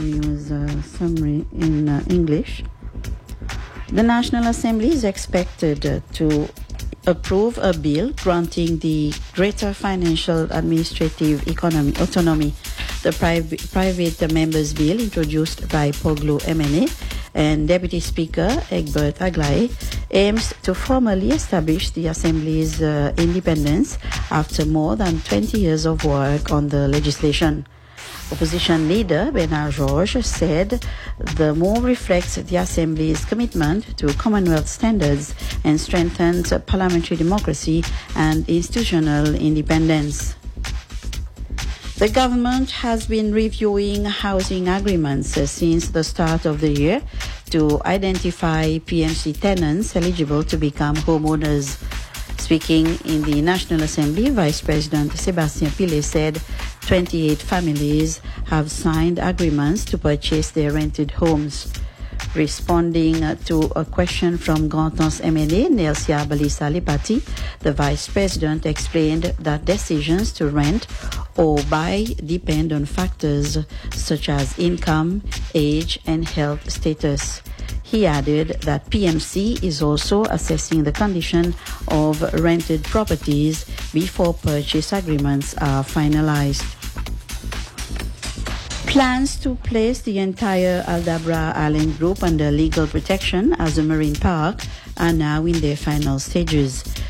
News summary in English. The National Assembly is expected to approve a bill granting the greater financial administrative autonomy. The private members' bill introduced by Poglo MNA and Deputy Speaker Egbert Aglaé aims to formally establish the Assembly's independence after more than 20 years of work on the legislation. Opposition leader Bernard Georges said the move reflects the Assembly's commitment to Commonwealth standards and strengthens parliamentary democracy and institutional independence. The government has been reviewing housing agreements since the start of the year to identify PMC tenants eligible to become homeowners. Speaking in the National Assembly, Vice President Sébastien Pillet said 28 families have signed agreements to purchase their rented homes. Responding to a question from Grand-Anse MNA, Nelsia Balisa Lipati, the Vice President explained that decisions to rent or buy depend on factors such as income, age, and health status. He added that PMC is also assessing the condition of rented properties before purchase agreements are finalized. Plans to place the entire Aldabra Island Group under legal protection as a marine park are now in their final stages.